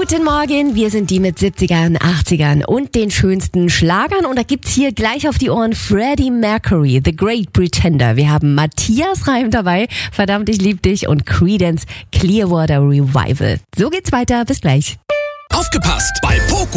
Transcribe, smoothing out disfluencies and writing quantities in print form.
Guten Morgen, wir sind die mit 70ern, 80ern und den schönsten Schlagern. Und da gibt's hier gleich auf die Ohren Freddie Mercury, The Great Pretender. Wir haben Matthias Reim dabei, Verdammt, ich lieb dich, und Creedence Clearwater Revival. So geht's weiter, bis gleich. Aufgepasst! Bei Poco